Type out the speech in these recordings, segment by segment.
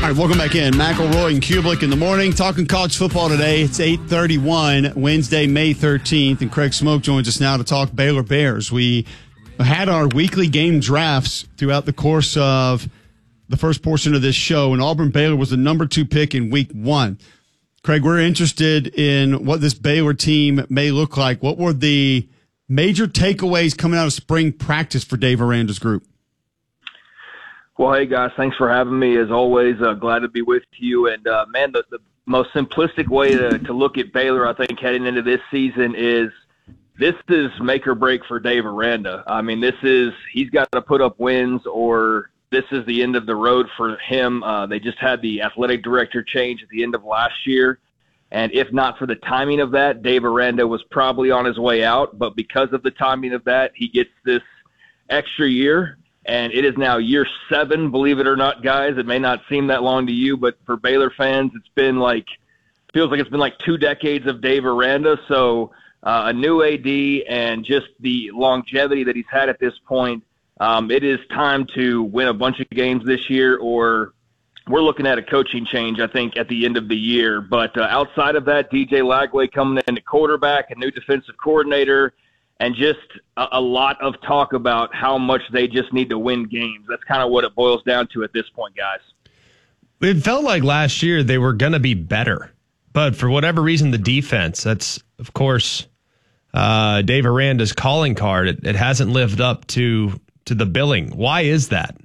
All right, welcome back in. McElroy and Kublik in the morning, talking college football today. It's 8:31, Wednesday, May 13th, and Craig Smoke joins us now to talk Baylor Bears. We had our weekly game drafts throughout the course of the first portion of this show, and Auburn-Baylor was the number 2 pick in week 1. Craig, we're interested in what this Baylor team may look like. What were the major takeaways coming out of spring practice for Dave Aranda's group? Well, hey, guys, thanks for having me. As always, glad to be with you. And, man, the most simplistic way to look at Baylor, I think, heading into this season is this is make or break for Dave Aranda. I mean, he's got to put up wins or this is the end of the road for him. They just had the athletic director change at the end of last year. And if not for the timing of that, Dave Aranda was probably on his way out. But because of the timing of that, he gets this extra year. And it is now year 7, believe it or not, guys. It may not seem that long to you, but for Baylor fans, feels like it's been like 2 decades of Dave Aranda. So a new AD and just the longevity that he's had at this point, it is time to win a bunch of games this year, or we're looking at a coaching change, I think, at the end of the year. But outside of that, DJ Lagway coming in at quarterback, a new defensive coordinator, and just a lot of talk about how much they just need to win games. That's kind of what it boils down to at this point, guys. It felt like last year they were going to be better. But for whatever reason, the defense, that's, of course, Dave Aranda's calling card. It hasn't lived up to the billing. Why is that?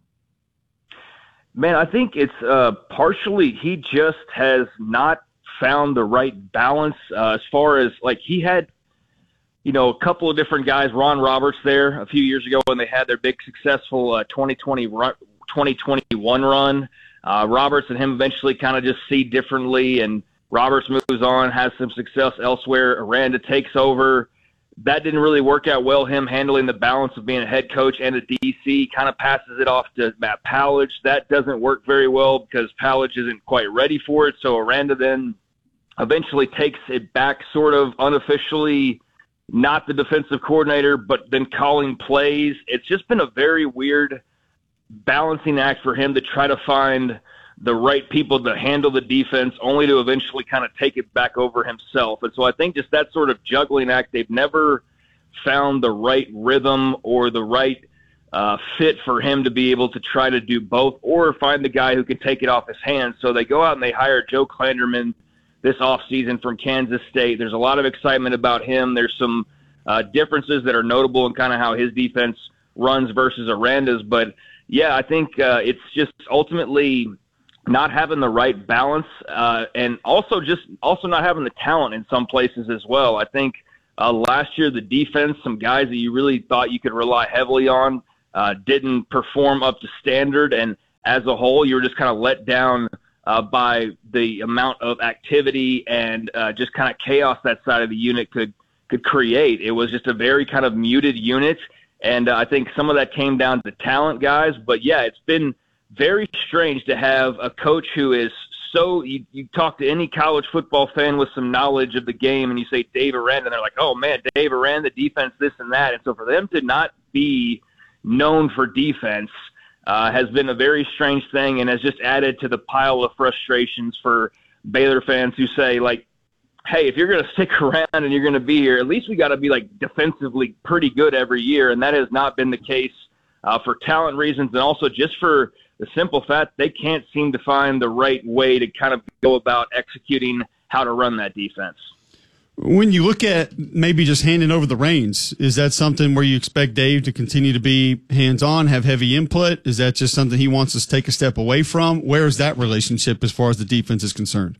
Man, I think it's partially he just has not found the right balance as far as, like, he had – a couple of different guys, Ron Roberts there a few years ago when they had their big successful 2021 run. Roberts and him eventually kind of just see differently, and Roberts moves on, has some success elsewhere. Aranda takes over. That didn't really work out well, him handling the balance of being a head coach and a DC, kind of passes it off to Matt Powledge. That doesn't work very well because Powledge isn't quite ready for it, so Aranda then eventually takes it back sort of unofficially, not the defensive coordinator, but then calling plays. It's just been a very weird balancing act for him to try to find the right people to handle the defense, only to eventually kind of take it back over himself. And so I think just that sort of juggling act, they've never found the right rhythm or the right fit for him to be able to try to do both or find the guy who can take it off his hands. So they go out and they hire Joe Klanderman this offseason from Kansas State. There's a lot of excitement about him. There's some differences that are notable in kind of how his defense runs versus Aranda's. But, yeah, I think it's just ultimately not having the right balance and also not having the talent in some places as well. I think last year the defense, some guys that you really thought you could rely heavily on, didn't perform up to standard. And as a whole, you were just kind of let down by the amount of activity and just kind of chaos that side of the unit could create. It was just a very kind of muted unit, and I think some of that came down to talent, guys. But, yeah, it's been very strange to have a coach who is so – you talk to any college football fan with some knowledge of the game, and you say Dave Aranda, and they're like, oh, man, Dave Aranda, defense, this and that. And so for them to not be known for defense – has been a very strange thing and has just added to the pile of frustrations for Baylor fans who say, like, hey, if you're going to stick around and you're going to be here, at least we got to be, like, defensively pretty good every year. And that has not been the case for talent reasons and also just for the simple fact they can't seem to find the right way to kind of go about executing how to run that defense. When you look at maybe just handing over the reins, is that something where you expect Dave to continue to be hands-on, have heavy input? Is that just something he wants us to take a step away from? Where is that relationship as far as the defense is concerned?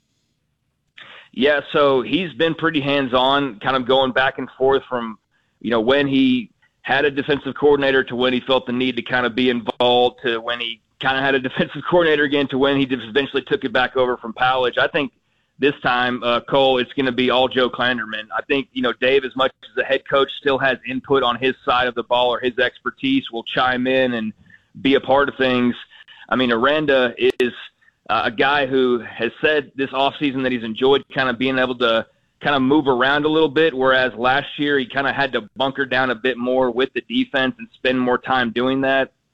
Yeah, so he's been pretty hands-on, kind of going back and forth from, when he had a defensive coordinator to when he felt the need to kind of be involved to when he kind of had a defensive coordinator again to when he just eventually took it back over from Powledge. I think this time, Cole, it's going to be all Joe Klanderman. I think, Dave, as much as the head coach still has input on his side of the ball or his expertise, will chime in and be a part of things. I mean, Aranda is a guy who has said this offseason that he's enjoyed kind of being able to kind of move around a little bit, whereas last year he kind of had to bunker down a bit more with the defense and spend more time doing that.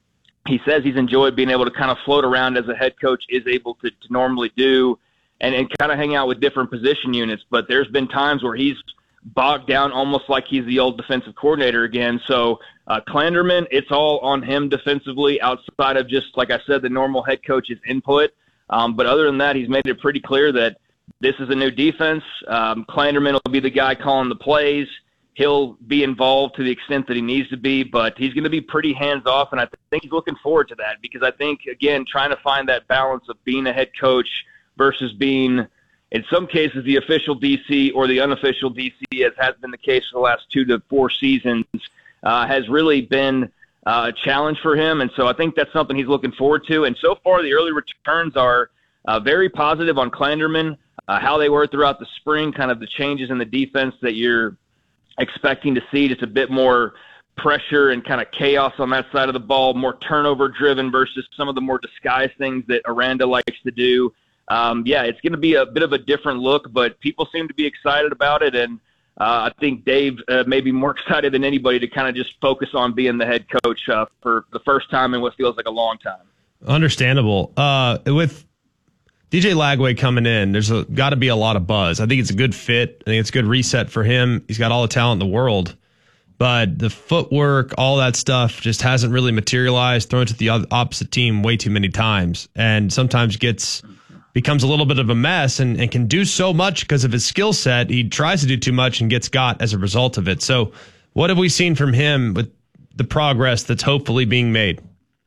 he says he's enjoyed being able to kind of float around as a head coach is able to normally do and kind of hang out with different position units. But there's been times where he's bogged down almost like he's the old defensive coordinator again. So Klanderman, it's all on him defensively outside of just, like I said, the normal head coach's input. But other than that, he's made it pretty clear that this is a new defense. Klanderman will be the guy calling the plays. He'll be involved to the extent that he needs to be, but he's going to be pretty hands-off, and I think he's looking forward to that because I think, again, trying to find that balance of being a head coach versus being, in some cases, the official DC or the unofficial DC, as has been the case for the last 2 to 4 seasons, has really been a challenge for him, and so I think that's something he's looking forward to. And so far, the early returns are very positive on Klanderman, how they were throughout the spring, kind of the changes in the defense that you're expecting to see, just a bit more pressure and kind of chaos on that side of the ball, more turnover driven versus some of the more disguised things that Aranda likes to do. It's going to be a bit of a different look, but people seem to be excited about it. And I think Dave may be more excited than anybody to kind of just focus on being the head coach for the first time in what feels like a long time. Understandable. With DJ Lagway coming in, there's got to be a lot of buzz. I think it's a good fit. I think it's a good reset for him. He's got all the talent in the world, but the footwork, all that stuff just hasn't really materialized, thrown to the opposite team way too many times, and sometimes becomes a little bit of a mess and can do so much because of his skill set. He tries to do too much and gets got as a result of it. So what have we seen from him with the progress that's hopefully being made?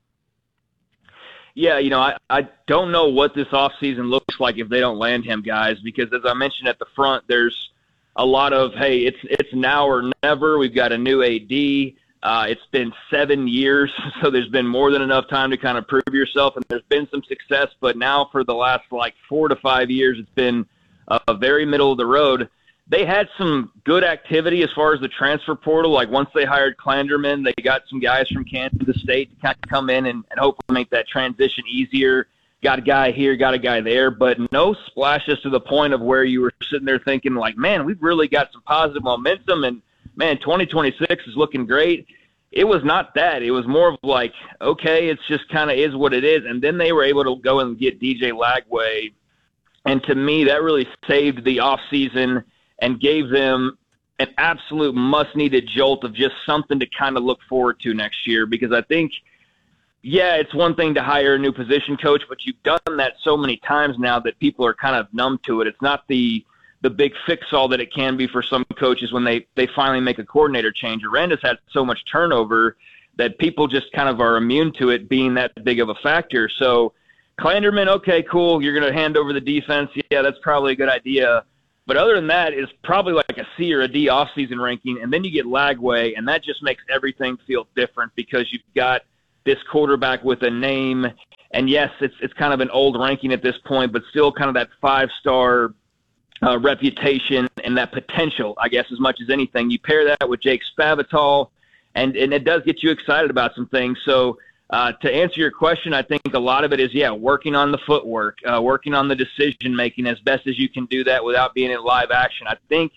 Yeah, I don't know what this offseason looks like if they don't land him, guys, because as I mentioned at the front, there's a lot of, hey, it's now or never. We've got a new AD. It's been 7 years, so there's been more than enough time to kind of prove yourself, and there's been some success. But now for the last 4 to 5 years, it's been a very middle of the road. They had some good activity as far as the transfer portal. Like once they hired Klanderman, they got some guys from Kansas State to kind of come in and hopefully make that transition easier. Got a guy here, got a guy there, but no splashes to the point of where you were sitting there thinking man, we've really got some positive momentum and man, 2026 is looking great. It was not that. It was more of okay, it's just kind of is what it is. And then they were able to go and get DJ Lagway. And to me, that really saved the offseason and gave them an absolute must-needed jolt of just something to kind of look forward to next year. Because I think, it's one thing to hire a new position coach, but you've done that so many times now that people are kind of numb to it. It's not the big fix-all that it can be for some coaches when they finally make a coordinator change. Aranda's had so much turnover that people just kind of are immune to it being that big of a factor. So Klanderman, okay, cool, you're going to hand over the defense. Yeah, that's probably a good idea. But other than that, it's probably like a C or a D offseason ranking, and then you get Lagway, and that just makes everything feel different because you've got this quarterback with a name, and yes, it's kind of an old ranking at this point, but still kind of that 5-star reputation and that potential, I guess, as much as anything. You pair that with Jake Spavital, and it does get you excited about some things. So to answer your question, I think a lot of it is, working on the footwork, working on the decision-making as best as you can do that without being in live action. I think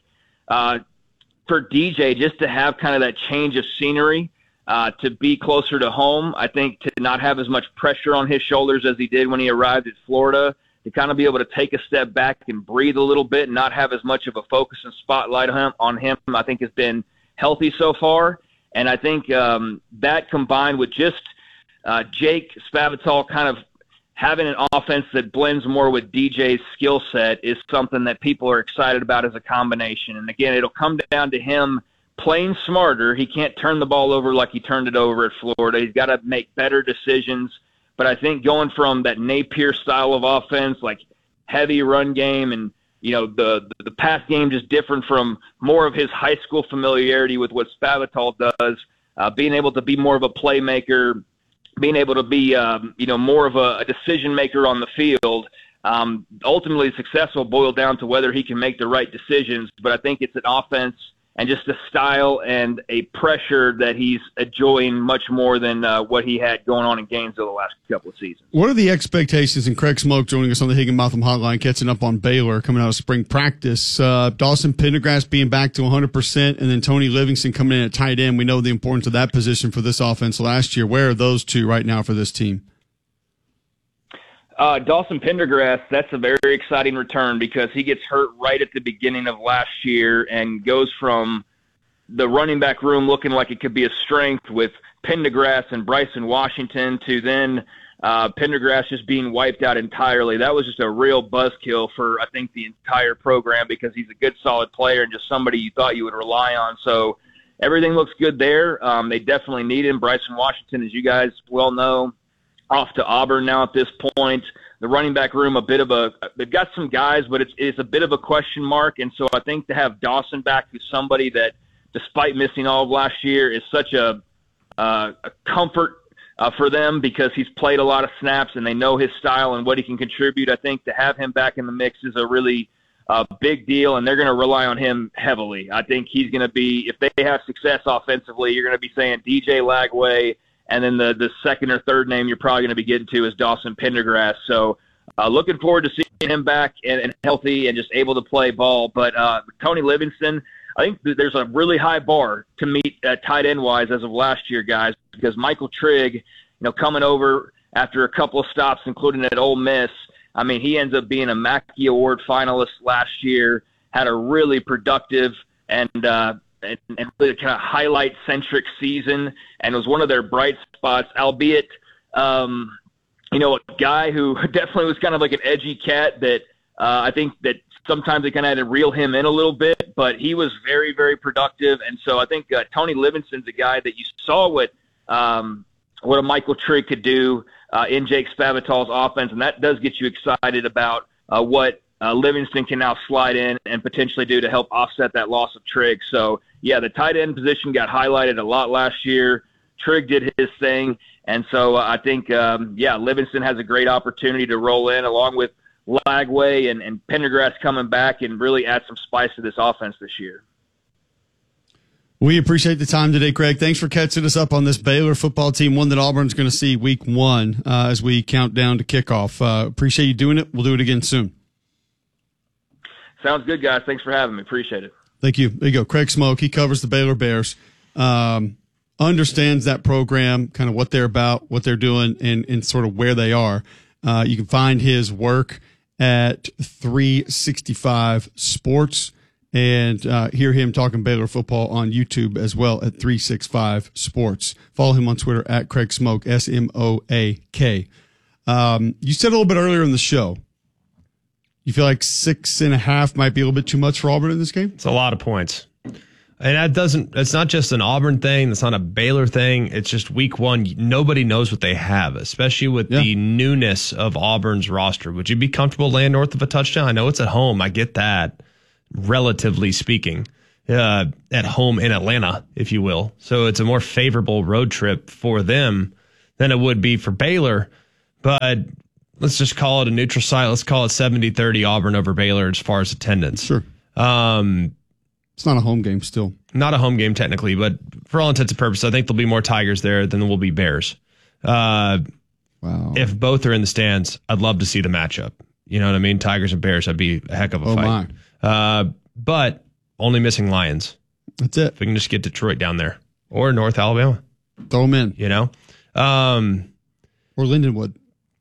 for DJ, just to have kind of that change of scenery, to be closer to home, I think to not have as much pressure on his shoulders as he did when he arrived at Florida, to kind of be able to take a step back and breathe a little bit and not have as much of a focus and spotlight on him, I think has been healthy so far. And I think that combined with just Jake Spavital kind of having an offense that blends more with DJ's skill set is something that people are excited about as a combination. And again, it'll come down to him playing smarter. He can't turn the ball over like he turned it over at Florida. He's got to make better decisions. But I think going from that Napier style of offense, like heavy run game and, the pass game just different from more of his high school familiarity with what Spavital does, being able to be more of a playmaker, being able to be, more of a decision maker on the field. Ultimately, success will boil down to whether he can make the right decisions. But I think it's an offense and just a style and a pressure that he's enjoying much more than what he had going on in Gainesville the last couple of seasons. What are the expectations? And Craig Smoke joining us on the Higginbotham Hotline, catching up on Baylor coming out of spring practice. Dawson Pendergrass being back to 100%, and then Tony Livingston coming in at tight end. We know the importance of that position for this offense last year. Where are those two right now for this team? Dawson Pendergrass, that's a very exciting return because he gets hurt right at the beginning of last year and goes from the running back room looking like it could be a strength with Pendergrass and Bryson Washington to then Pendergrass just being wiped out entirely. That was just a real buzzkill for, I think, the entire program because he's a good, solid player and just somebody you thought you would rely on. So everything looks good there. They definitely need him. Bryson Washington, as you guys well know, off to Auburn now at this point. The running back room, they've got some guys, but it's a bit of a question mark. And so I think to have Dawson back, who's somebody that, despite missing all of last year, is such a comfort for them because he's played a lot of snaps and they know his style and what he can contribute. I think to have him back in the mix is a really big deal, and they're going to rely on him heavily. I think he's going to be, if they have success offensively, you're going to be saying DJ Lagway, and then the second or third name you're probably going to be getting to is Dawson Pendergrass. So looking forward to seeing him back and healthy and just able to play ball. But Tony Livingston, I think there's a really high bar to meet tight end-wise as of last year, guys, because Michael Trigg, coming over after a couple of stops, including at Ole Miss, I mean, he ends up being a Mackey Award finalist last year, had a really productive and really kind of highlight-centric season, and was one of their bright spots, albeit, a guy who definitely was kind of like an edgy cat that I think that sometimes they kind of had to reel him in a little bit, but he was very, very productive. And so I think Tony Livingston's a guy that you saw what a Michael Trigg could do in Jake Spavital's offense, and that does get you excited about what Livingston can now slide in and potentially do to help offset that loss of Trigg. So, yeah, the tight end position got highlighted a lot last year. Trigg did his thing, and so I think, Livingston has a great opportunity to roll in along with Lagway and Pendergrass coming back and really add some spice to this offense this year. We appreciate the time today, Craig. Thanks for catching us up on this Baylor football team, one that Auburn's going to see week 1 as we count down to kickoff. Appreciate you doing it. We'll do it again soon. Sounds good, guys. Thanks for having me. Appreciate it. Thank you. There you go. Craig Smoke. He covers the Baylor Bears, understands that program, kind of what they're about, what they're doing, and sort of where they are. You can find his work at 365 Sports and hear him talking Baylor football on YouTube as well at 365 Sports. Follow him on Twitter at Craig Smoke, Smoak. You said a little bit earlier in the show, you feel like 6.5 might be a little bit too much for Auburn in this game? It's a lot of points. And it's not just an Auburn thing. It's not a Baylor thing. It's just week 1. Nobody knows what they have, especially with the newness of Auburn's roster. Would you be comfortable laying north of a touchdown? I know it's at home. I get that, relatively speaking, at home in Atlanta, if you will. So it's a more favorable road trip for them than it would be for Baylor. But let's just call it a neutral site. Let's call it 70-30 Auburn over Baylor as far as attendance. Sure. It's not a home game still. Not a home game technically, but for all intents and purposes, I think there'll be more Tigers there than there will be Bears. Wow. If both are in the stands, I'd love to see the matchup. You know what I mean? Tigers and Bears, that'd be a heck of a fight. My. But only missing Lions. That's it. If we can just get Detroit down there or North Alabama. Throw them in. You know? Or Lindenwood.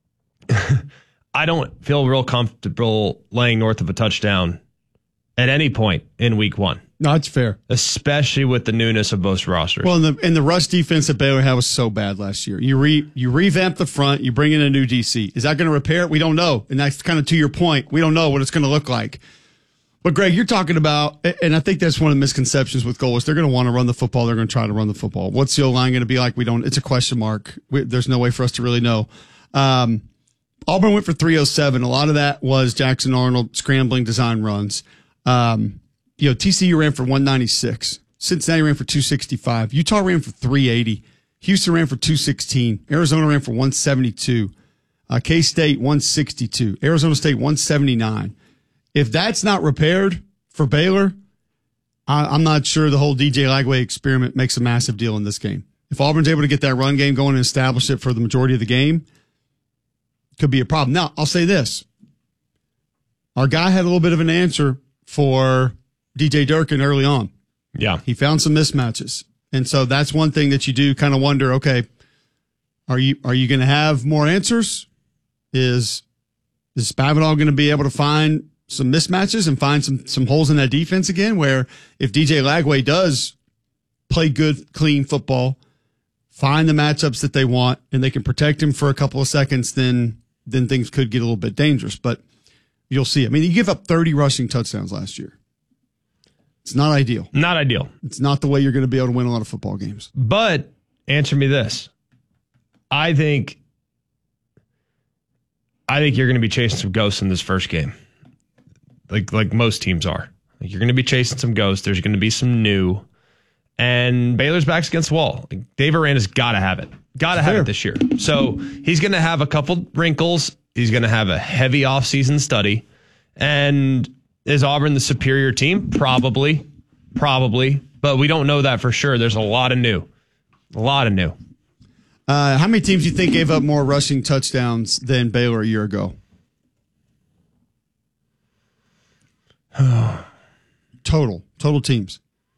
I don't feel real comfortable laying north of a touchdown at any point in week 1. No, it's fair. Especially with the newness of both rosters. Well, and the rush defense that Baylor had was so bad last year. You revamp the front, you bring in a new DC. Is that going to repair it? We don't know. And that's kind of to your point. We don't know what it's going to look like. But, Greg, you're talking about, and I think that's one of the misconceptions with Gold, is they're going to want to run the football. They're going to try to run the football. What's the O-line going to be like? It's a question mark. There's no way for us to really know. Auburn went for 307. A lot of that was Jackson Arnold scrambling design runs. TCU ran for 196. Cincinnati ran for 265. Utah ran for 380. Houston ran for 216. Arizona ran for 172. K-State 162. Arizona State 179. If that's not repaired for Baylor, I'm not sure the whole DJ Lagway experiment makes a massive deal in this game. If Auburn's able to get that run game going and establish it for the majority of the game, could be a problem. Now, I'll say this. Our guy had a little bit of an answer for DJ Durkin early on. Yeah. He found some mismatches. And so that's one thing that you do kind of wonder, okay, are you going to have more answers? Is Spavital going to be able to find some mismatches and find some holes in that defense again, where if DJ Lagway does play good, clean football, find the matchups that they want, and they can protect him for a couple of seconds, then things could get a little bit dangerous. But you'll see. I mean, you give up 30 rushing touchdowns last year. It's not ideal. Not ideal. It's not the way you're going to be able to win a lot of football games. But answer me this. I think you're going to be chasing some ghosts in this first game. Like most teams are. Like you're going to be chasing some ghosts. There's going to be some new. And Baylor's back's against the wall. Dave Aranda's got to have it. Got to have it this year. So he's going to have a couple wrinkles. He's going to have a heavy offseason study. And is Auburn the superior team? Probably. But we don't know that for sure. There's a lot of new. How many teams do you think gave up more rushing touchdowns than Baylor a year ago? Total teams.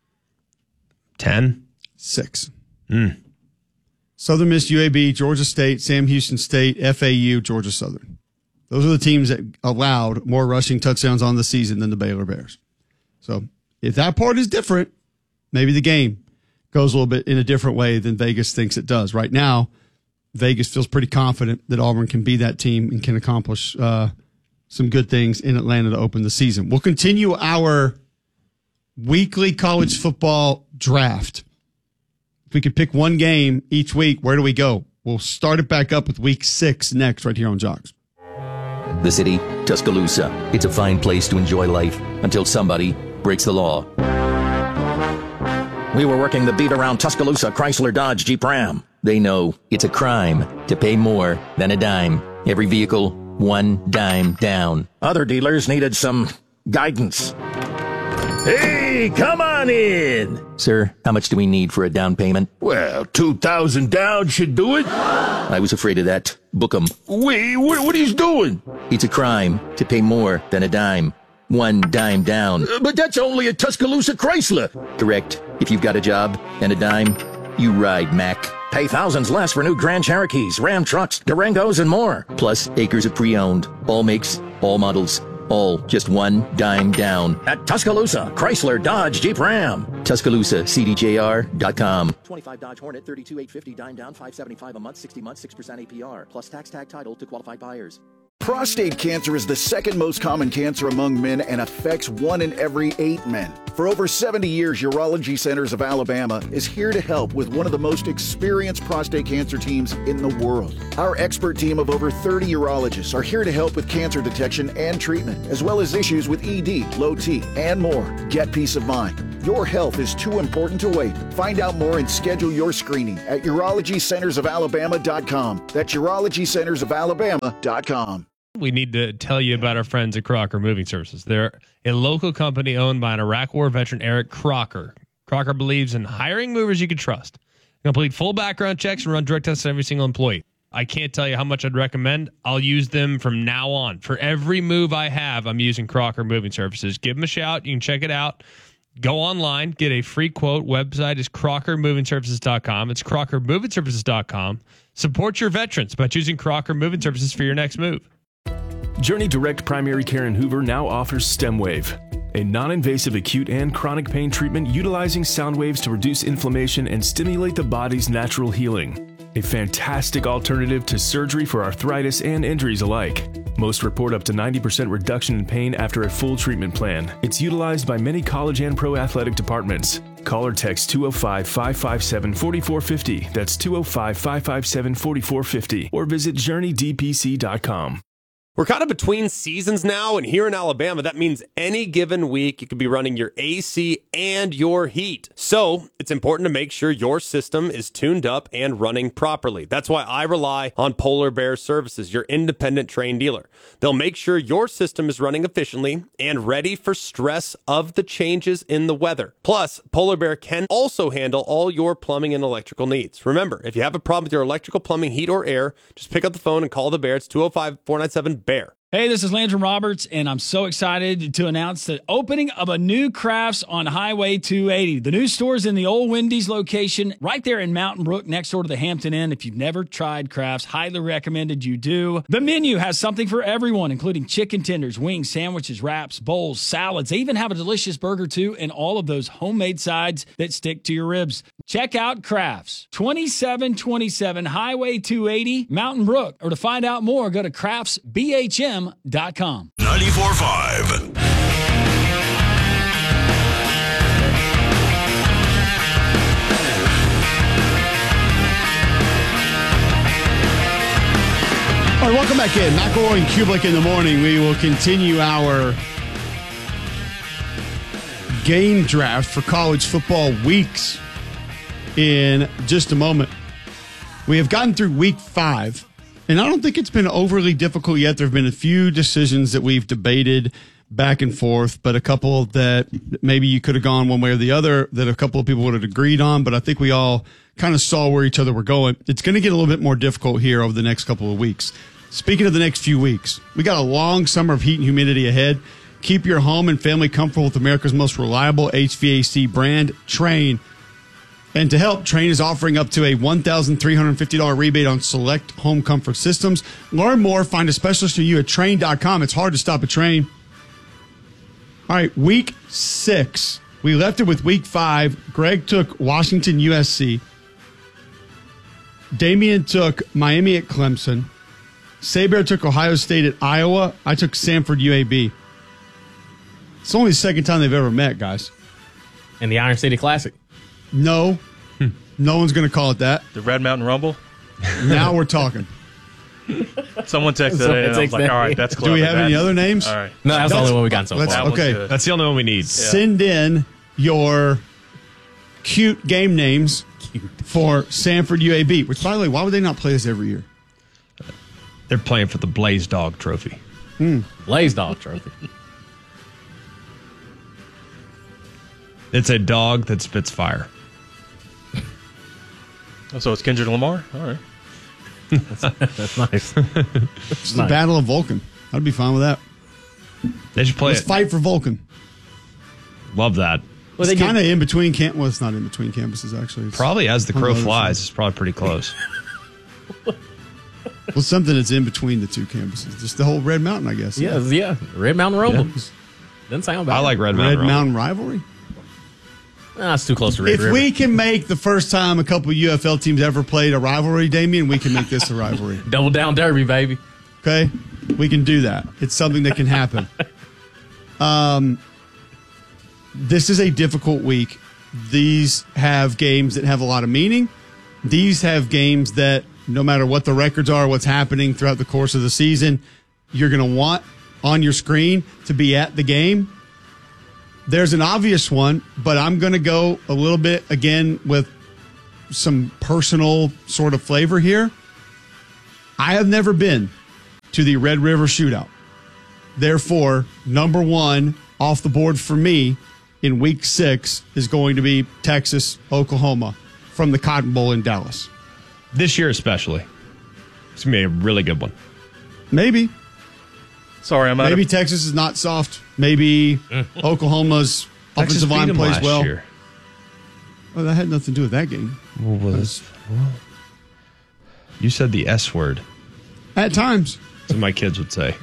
10? 6. Southern Miss, UAB, Georgia State, Sam Houston State, FAU, Georgia Southern. Those are the teams that allowed more rushing touchdowns on the season than the Baylor Bears. So if that part is different, maybe the game goes a little bit in a different way than Vegas thinks it does. Right now, Vegas feels pretty confident that Auburn can be that team and can accomplish some good things in Atlanta to open the season. We'll continue our weekly college football draft. If we could pick one game each week, where do we go? We'll start it back up with week 6 next right here on Jocks. The city, Tuscaloosa. It's a fine place to enjoy life until somebody breaks the law. We were working the beat around Tuscaloosa, Chrysler, Dodge, Jeep, Ram. They know it's a crime to pay more than a dime. Every vehicle, one dime down. Other dealers needed some guidance. Hey, come on in. Sir, how much do we need for a down payment? Well, 2,000 down should do it. I was afraid of that. Book 'em. Wait, what are you doing? It's a crime to pay more than a dime. One dime down. But that's only a Tuscaloosa Chrysler. Correct. If you've got a job and a dime, you ride Mac. Pay thousands less for new Grand Cherokees, Ram trucks, Durangos, and more. Plus acres of pre-owned. All makes, all models. All just one dime down. At Tuscaloosa, Chrysler, Dodge, Jeep, Ram. TuscaloosaCDJR.com. 25 Dodge Hornet, 32,850, dime down, $575 a month, 60 months, 6% APR, plus tax tag title to qualified buyers. Prostate cancer is the second most common cancer among men and affects 1 in every 8 men. For over 70 years, Urology Centers of Alabama is here to help with one of the most experienced prostate cancer teams in the world. Our expert team of over 30 urologists are here to help with cancer detection and treatment, as well as issues with ED, low T, and more. Get peace of mind. Your health is too important to wait. Find out more and schedule your screening at urologycentersofalabama.com. That's urologycentersofalabama.com. We need to tell you about our friends at Crocker Moving Services. They're a local company owned by an Iraq War veteran, Eric Crocker. Crocker believes in hiring movers you can trust. Complete full background checks and run drug tests on every single employee. I can't tell you how much I'd recommend. I'll use them from now on. For every move I have, I'm using Crocker Moving Services. Give them a shout. You can check it out. Go online, get a free quote. Website is crockermovingservices.com. It's crockermovingservices.com. Support your veterans by choosing Crocker Moving Services for your next move. Journey Direct Primary Care in Hoover now offers StemWave, a non-invasive acute and chronic pain treatment utilizing sound waves to reduce inflammation and stimulate the body's natural healing. A fantastic alternative to surgery for arthritis and injuries alike. Most report up to 90% reduction in pain after a full treatment plan. It's utilized by many college and pro athletic departments. Call or text 205-557-4450. That's 205-557-4450. Or visit JourneyDPC.com. We're kind of between seasons now, and here in Alabama, that means any given week you could be running your AC and your heat. So it's important to make sure your system is tuned up and running properly. That's why I rely on Polar Bear Services, your independent Trane dealer. They'll make sure your system is running efficiently and ready for stress of the changes in the weather. Plus, Polar Bear can also handle all your plumbing and electrical needs. Remember, if you have a problem with your electrical, plumbing, heat, or air, just pick up the phone and call the Bear. It's 205-497-BEAR. Hey, this is Landrum Roberts, and I'm so excited to announce the opening of a new Crafts on Highway 280. The new store is in the old Wendy's location right there in Mountain Brook next door to the Hampton Inn. If you've never tried Crafts, highly recommended you do. The menu has something for everyone, including chicken tenders, wings, sandwiches, wraps, bowls, salads. They even have a delicious burger, too, and all of those homemade sides that stick to your ribs. Check out Crafts, 2727 Highway 280, Mountain Brook. Or to find out more, go to craftsbhm.com. 94.5. All right, welcome back in. McElroy and Kublik in the morning. We will continue our game draft for college football weeks in just a moment. We have gotten through week 5, and I don't think it's been overly difficult yet. There have been a few decisions that we've debated back and forth, but a couple that maybe you could have gone one way or the other that a couple of people would have agreed on, but I think we all kind of saw where each other were going. It's going to get a little bit more difficult here over the next couple of weeks. Speaking of the next few weeks, we got a long summer of heat and humidity ahead. Keep your home and family comfortable with America's most reliable HVAC brand, Trane. And to help, Trane is offering up to a $1,350 rebate on select home comfort systems. Learn more. Find a specialist near you at Trane.com. It's hard to stop a Trane. All right, week 6. We left it with week 5. Greg took Washington, USC. Damian took Miami at Clemson. Saber took Ohio State at Iowa. I took Samford, UAB. It's only the second time they've ever met, guys. And the Iron City Classic. No. No one's going to call it that. The Red Mountain Rumble? Now we're talking. Someone texted it, and I was like, all right, that's clever. Do we have any other names? All right. No, that's the only one we got so far. Okay. That's the only one we need. Send in your cute game names for Samford UAB, which, by the way, why would they not play this every year? They're playing for the Blaze Dog Trophy. Blaze Dog Trophy. It's a dog that spits fire. Oh, so it's Kendrick Lamar? All right. That's nice. It's the Battle of Vulcan. I'd be fine with that. They should play Let's fight for Vulcan. Love that. Well, it's kind of in between well, it's not in between campuses, actually. It's probably as the crow on other flies, side. it's probably pretty close. Well, something that's in between the two campuses. Just the whole Red Mountain, I guess. Yeah. Red Mountain Rumble. Doesn't sound bad. I like Red Mountain Red Mountain rivalry? It's too close to Red If River. we can make the first time a couple UFL teams ever played a rivalry, Damien, we can make this a rivalry. Double down derby, baby. Okay? We can do that. It's something that can happen. This is a difficult week. These have games that have a lot of meaning. These have games that, no matter what the records are, what's happening throughout the course of the season, you're going to want on your screen to be at the game. There's an obvious one, but I'm going to go a little bit, again, with some personal sort of flavor here. I have never been to the Red River Shootout. Therefore, number one off the board for me in week 6 is going to be Texas, Oklahoma from the Cotton Bowl in Dallas. This year especially. It's going to be a really good one. Maybe. Sorry, I'm out Maybe Texas is not soft. Maybe Oklahoma's offensive line plays well. Year. Well, that had nothing to do with that game. You said the S word. At times. That's what my kids would say.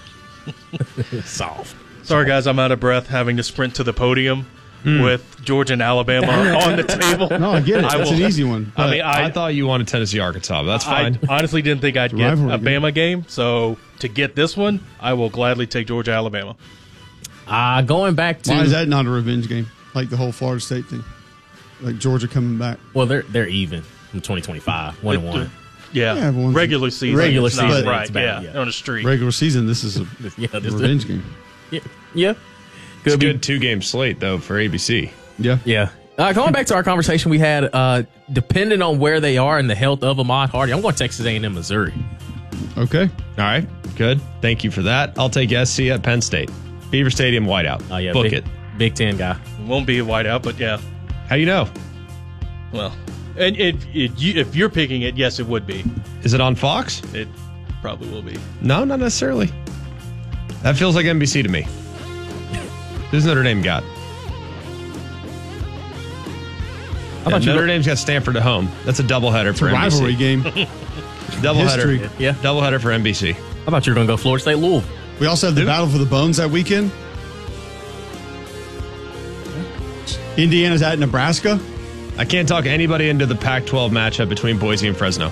Soft. Sorry, guys, I'm out of breath having to sprint to the podium with Georgia and Alabama on the table. No, I get it. That's an easy one. I mean, I thought you wanted Tennessee, Arkansas, but that's fine. I honestly didn't think I'd get a Bama game, so to get this one, I will gladly take Georgia, Alabama. Going back to... Why is that not a revenge game? Like the whole Florida State thing? Like Georgia coming back? Well, they're even from 2025, 1-1. Yeah, regular season. Regular it's not season, right? it's bad, Yeah, on the street. Regular season, this is a revenge game. Yeah. It's a good 2-game slate, though, for ABC. Yeah. Going back to our conversation we had, depending on where they are and the health of Ahmad Hardy, I'm going Texas A&M, Missouri. Okay. All right. Good. Thank you for that. I'll take SC at Penn State. Beaver Stadium whiteout. Oh, yeah. Book it. Big Ten guy. Won't be a whiteout, but yeah. How you know? Well, and if you're picking it, yes, it would be. Is it on Fox? It probably will be. No, not necessarily. That feels like NBC to me. Who's Notre Dame got? Notre Dame's got Stanford at home. That's a doubleheader for NBC. Rivalry game. Doubleheader. Yeah. Doubleheader for NBC. How about you're going to go Florida State Louisville? We also have the Battle for the Bones that weekend. Indiana's at Nebraska. I can't talk anybody into the Pac-12 matchup between Boise and Fresno.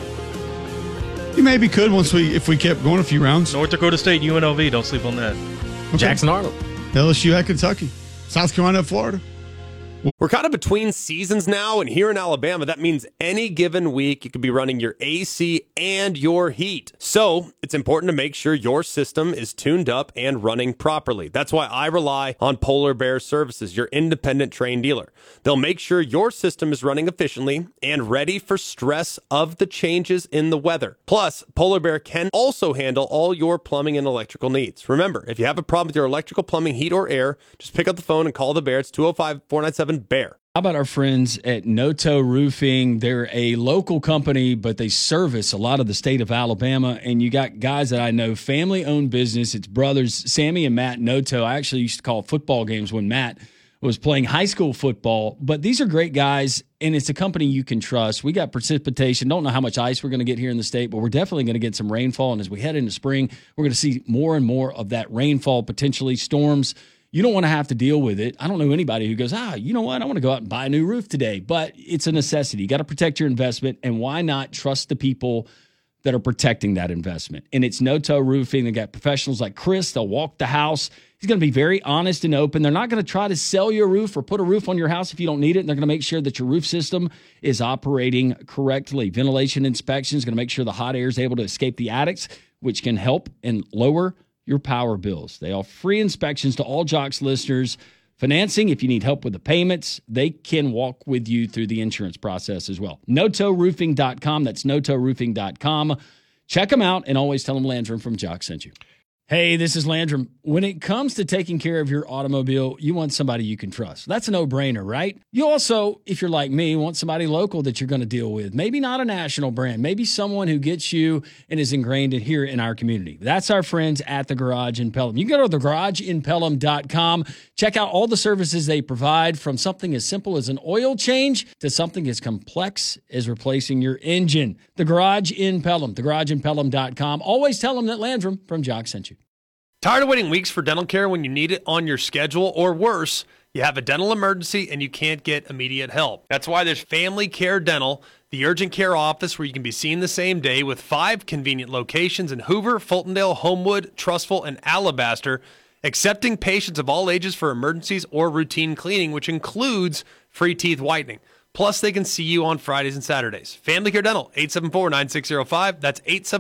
You maybe could if we kept going a few rounds. North Dakota State, UNLV. Don't sleep on that. Okay. Jackson Arnold. LSU at Kentucky. South Carolina at Florida. We're kind of between seasons now, and here in Alabama, that means any given week you could be running your AC and your heat. So it's important to make sure your system is tuned up and running properly. That's why I rely on Polar Bear Services, your independent Trane dealer. They'll make sure your system is running efficiently and ready for stress of the changes in the weather. Plus, Polar Bear can also handle all your plumbing and electrical needs. Remember, if you have a problem with your electrical, plumbing, heat, or air, just pick up the phone and call the Bear. It's 205-497-BEAR. How about our friends at Noto Roofing? They're a local company, but they service a lot of the state of Alabama. And you got guys that I know, family-owned business. It's brothers, Sammy and Matt Noto. I actually used to call football games when Matt was playing high school football. But these are great guys, and it's a company you can trust. We got precipitation. Don't know how much ice we're going to get here in the state, but we're definitely going to get some rainfall. And as we head into spring, we're going to see more and more of that rainfall, potentially storms. You don't want to have to deal with it. I don't know anybody who goes, you know what? I want to go out and buy a new roof today. But it's a necessity. You got to protect your investment. And why not trust the people that are protecting that investment? And it's Noto Roofing. They got professionals like Chris. They'll walk the house. He's going to be very honest and open. They're not going to try to sell you a roof or put a roof on your house if you don't need it. And they're going to make sure that your roof system is operating correctly. Ventilation inspection is going to make sure the hot air is able to escape the attics, which can help and lower your power bills. They offer free inspections to all Jocks listeners. Financing, if you need help with the payments, they can walk with you through the insurance process as well. NotoRoofing.com. That's NotoRoofing.com. Check them out and always tell them Landrum from Jocks sent you. Hey, this is Landrum. When it comes to taking care of your automobile, you want somebody you can trust. That's a no-brainer, right? You also, if you're like me, want somebody local that you're going to deal with. Maybe not a national brand. Maybe someone who gets you and is ingrained in here in our community. That's our friends at The Garage in Pelham. You can go to thegarageinpelham.com. Check out all the services they provide, from something as simple as an oil change to something as complex as replacing your engine. The Garage in Pelham, thegarageinpelham.com. Always tell them that Landrum from Jock sent you. Tired of waiting weeks for dental care when you need it on your schedule, or worse, you have a dental emergency and you can't get immediate help? That's why there's Family Care Dental, the urgent care office where you can be seen the same day, with 5 convenient locations in Hoover, Fultondale, Homewood, Trussville, and Alabaster, accepting patients of all ages for emergencies or routine cleaning, which includes free teeth whitening. Plus, they can see you on Fridays and Saturdays. Family Care Dental, 874-9605. That's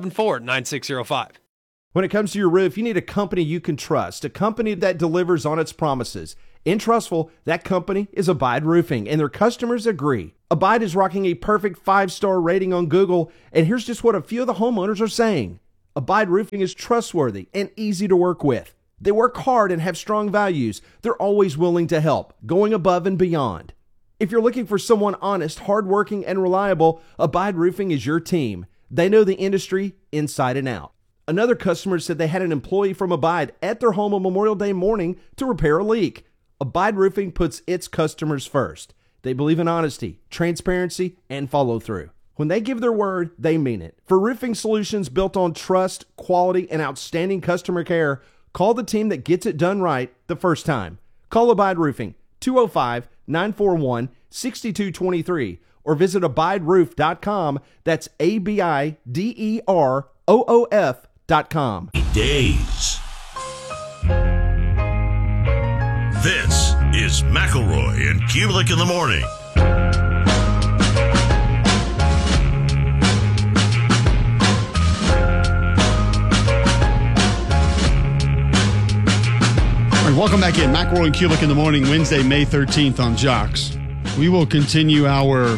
874-9605. When it comes to your roof, you need a company you can trust, a company that delivers on its promises. In Trussville, that company is Abide Roofing, and their customers agree. Abide is rocking a perfect 5-star rating on Google, and here's just what a few of the homeowners are saying. Abide Roofing is trustworthy and easy to work with. They work hard and have strong values. They're always willing to help, going above and beyond. If you're looking for someone honest, hardworking, and reliable, Abide Roofing is your team. They know the industry inside and out. Another customer said they had an employee from Abide at their home on Memorial Day morning to repair a leak. Abide Roofing puts its customers first. They believe in honesty, transparency, and follow through. When they give their word, they mean it. For roofing solutions built on trust, quality, and outstanding customer care, call the team that gets it done right the first time. Call Abide Roofing, 205-941-6223, or visit abideroof.com. That's ABIDEROOF.com. Days. This is McElroy and Kubelik in the morning. right, welcome back in. McElroy and Kulik in the morning, Wednesday, May 13th on Jocks. We will continue our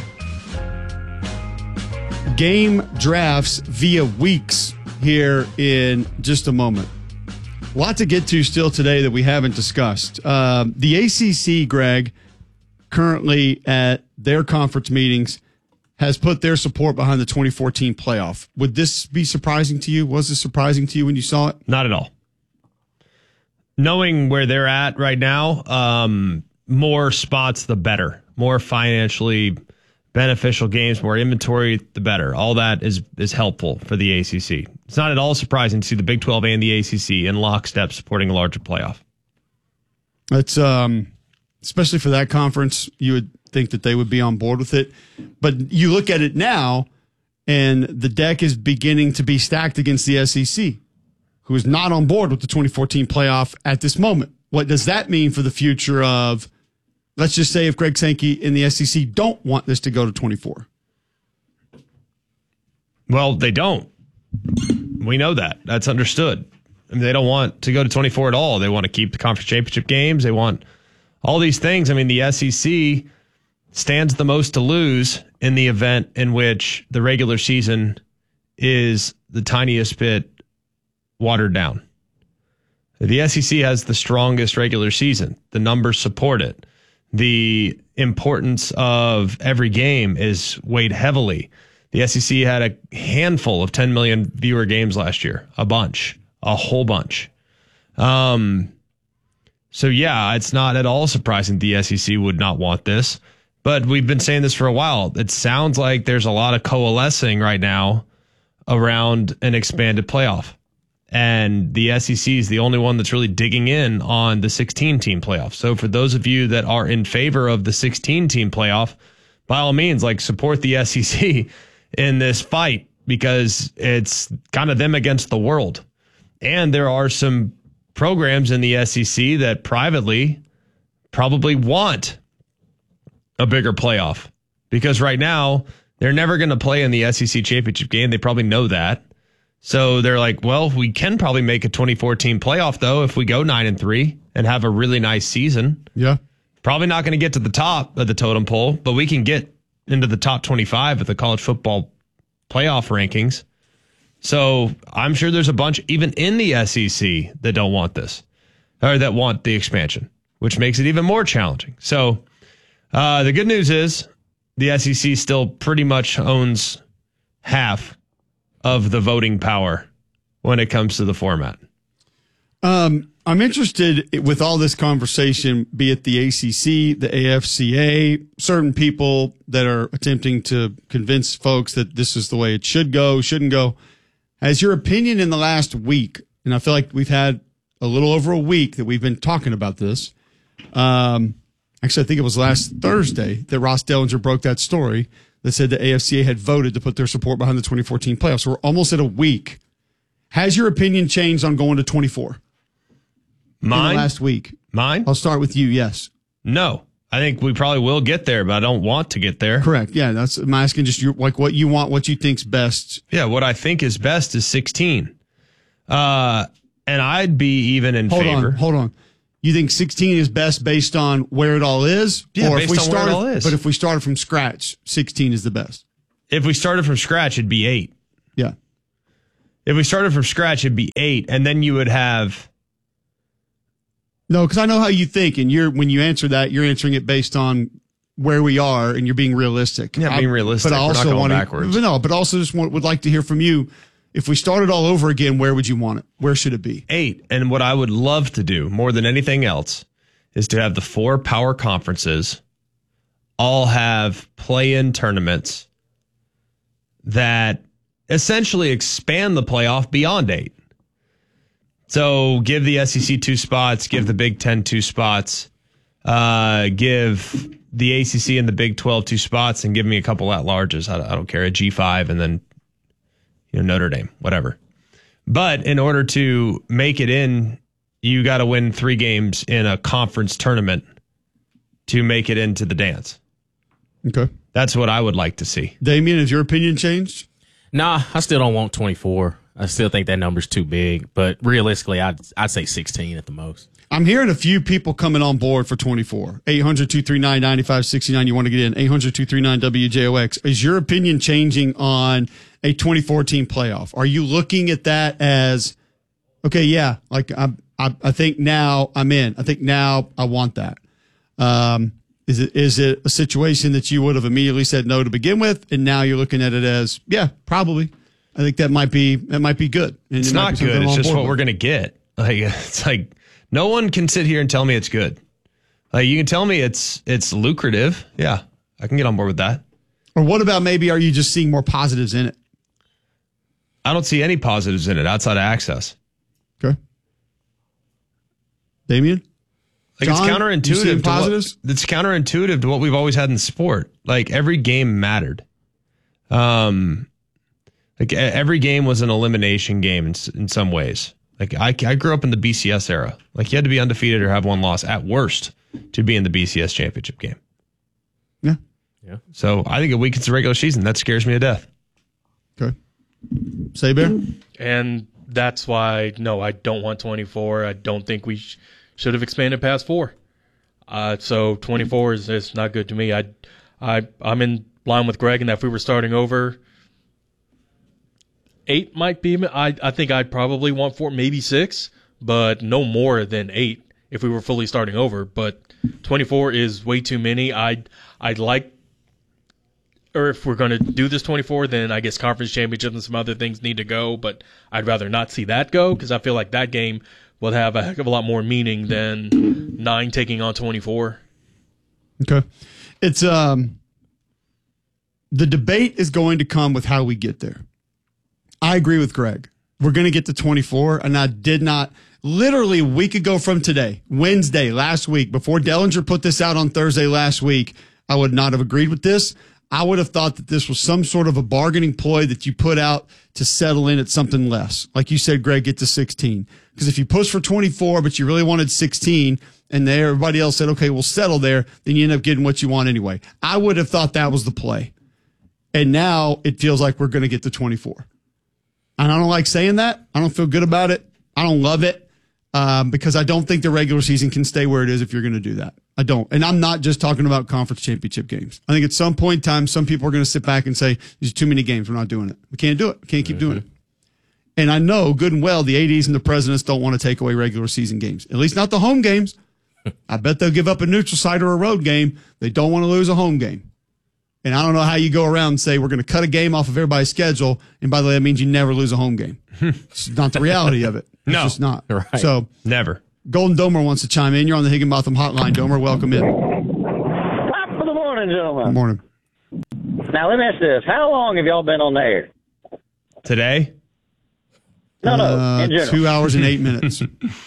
game drafts via weeks here in just a moment. A lot to get to still today that we haven't discussed. The ACC, Greg, currently at their conference meetings, has put their support behind the 2014 playoff. Would this be surprising to you? Was this surprising to you when you saw it? Not at all. Knowing where they're at right now, more spots, the better. More financially beneficial games, more inventory, the better. All that is helpful for the ACC. It's not at all surprising to see the Big 12 and the ACC in lockstep supporting a larger playoff. It's especially for that conference, you would think that they would be on board with it. But you look at it now, and the deck is beginning to be stacked against the SEC, who is not on board with the 2014 playoff at this moment. What does that mean for the future of, let's just say if Greg Sankey and the SEC don't want this to go to 24? Well, they don't. We know that. That's understood. I mean, they don't want to go to 24 at all. They want to keep the conference championship games. They want all these things. I mean, the SEC stands the most to lose in the event in which the regular season is the tiniest bit watered down. The SEC has the strongest regular season. The numbers support it. The importance of every game is weighed heavily. The SEC had a handful of 10 million viewer games last year. A whole bunch. So yeah, it's not at all surprising the SEC would not want this. But we've been saying this for a while. It sounds like there's a lot of coalescing right now around an expanded playoff. And the SEC is the only one that's really digging in on the 16-team playoff. So for those of you that are in favor of the 16-team playoff, by all means, support the SEC in this fight, because it's kind of them against the world. And there are some programs in the SEC that privately probably want a bigger playoff, because right now they're never going to play in the SEC championship game. They probably know that. So they're like, well, we can probably make a 24-team playoff, though, if we go 9-3 and have a really nice season. Yeah. Probably not going to get to the top of the totem pole, but we can get into the top 25 of the college football playoff rankings. So I'm sure there's a bunch, even in the SEC, that don't want this, or that want the expansion, which makes it even more challenging. So the good news is the SEC still pretty much owns half of the voting power when it comes to the format. I'm interested with all this conversation, be it the ACC, the AFCA, certain people that are attempting to convince folks that this is the way it should go, shouldn't go. Has your opinion in the last week, and I feel like we've had a little over a week that we've been talking about this. Actually, I think it was last Thursday that Ross Dellinger broke that story that said the AFCA had voted to put their support behind the 2014 playoffs. So we're almost at a week. Has your opinion changed on going to 24? Mine? In the last week. Mine? I'll start with you, yes. No. I think we probably will get there, but I don't want to get there. Correct. Yeah, I'm asking just what you want, what you think's best. Yeah, what I think is best is 16. And I'd be even in favor. Hold on. You think 16 is best based on where it all is? Yeah, or based if we on where it all is. But if we started from scratch, 16 is the best. If we started from scratch, it'd be 8. Yeah. If we started from scratch, it'd be 8. And then you would have... No, because I know how you think, and when you answer that, you're answering it based on where we are, and you're being realistic. Yeah, being realistic. But I also we're not going backwards. But also just would like to hear from you. If we started all over again, where would you want it? Where should it be? 8. And what I would love to do more than anything else is to have the 4 power conferences all have play-in tournaments that essentially expand the playoff beyond 8. So give the SEC 2 spots, give the Big 10 2 spots, give the ACC and the Big 12 2 spots, and give me a couple at-larges. I don't care, a G5 and then Notre Dame, whatever. But in order to make it in, you got to win 3 games in a conference tournament to make it into the dance. Okay. That's what I would like to see. Damien, has your opinion changed? Nah, I still don't want 24. I still think that number's too big, but realistically, I'd say 16 at the most. I'm hearing a few people coming on board for 24. 800-239-9569. You want to get in. 800-239-WJOX. Is your opinion changing on a 2014 playoff? Are you looking at that as, okay, yeah, like I think now I'm in. I think now I want that. Is it a situation that you would have immediately said no to begin with, and now you're looking at it as, yeah, probably. I think that might be good. And it's not good. It's just what we're going to get. Like, it's like no one can sit here and tell me it's good. Like, you can tell me it's lucrative. Yeah, I can get on board with that. Or what about maybe are you just seeing more positives in it? I don't see any positives in it outside of access. Okay. Damien? Like, John, it's counterintuitive. Positives? It's counterintuitive to what we've always had in sport. Like, every game mattered. Like, every game was an elimination game in some ways. Like, I grew up in the BCS era. Like, you had to be undefeated or have one loss at worst to be in the BCS championship game. Yeah. So I think it weakens the regular season. That scares me to death. Okay. Say, Bear? And that's why, no, I don't want 24. I don't think we should have expanded past 4. So 24 is not good to me. I'm in line with Greg in that if we were starting over, 8 might be. I think I'd probably want 4, maybe 6, but no more than 8 if we were fully starting over. But 24 is way too many. I'd like, or if we're going to do this 24, then I guess conference championships and some other things need to go. But I'd rather not see that go because I feel like that game will have a heck of a lot more meaning than 9 taking on 24. Okay. It's the debate is going to come with how we get there. I agree with Greg. We're going to get to 24, and I did not, literally a week ago from today, Wednesday, last week, before Dellinger put this out on Thursday last week, I would not have agreed with this. I would have thought that this was some sort of a bargaining ploy that you put out to settle in at something less. Like you said, Greg, get to 16. Because if you push for 24, but you really wanted 16, and everybody else said, okay, we'll settle there, then you end up getting what you want anyway. I would have thought that was the play. And now it feels like we're going to get to 24. And I don't like saying that. I don't feel good about it. I don't love it because I don't think the regular season can stay where it is if you're going to do that. I don't. And I'm not just talking about conference championship games. I think at some point in time, some people are going to sit back and say, there's too many games. We're not doing it. We can't do it. We can't keep doing it. And I know good and well the ADs and the presidents don't want to take away regular season games, at least not the home games. I bet they'll give up a neutral site or a road game. They don't want to lose a home game. And I don't know how you go around and say, we're going to cut a game off of everybody's schedule. And by the way, that means you never lose a home game. It's not the reality of it. It's just not. Right. So never. Golden Domer wants to chime in. You're on the Higginbotham Hotline. Domer, welcome in. Top of the morning, gentlemen. Good morning. Now, let me ask this. How long have y'all been on the air? Today? No, in general. 2 hours and 8 minutes.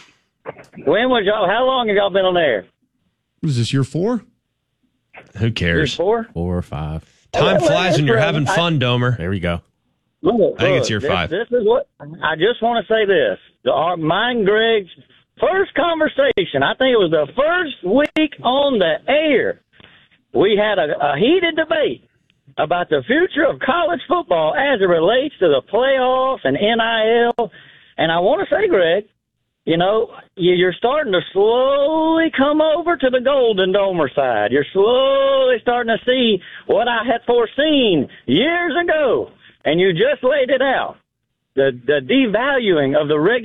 How long have y'all been on the air? Was this year 4? Who cares? 4? 4 or 5. Time flies when you're having fun, Domer. There we go. Look, I think it's year 5. This is what I just want to say. This mine and Greg's first conversation. I think it was the first week on the air. We had a heated debate about the future of college football as it relates to the playoffs and NIL. And I want to say, Greg, you know, you're starting to slowly come over to the Golden Domer side. You're slowly starting to see what I had foreseen years ago, and you just laid it out. The devaluing of the regular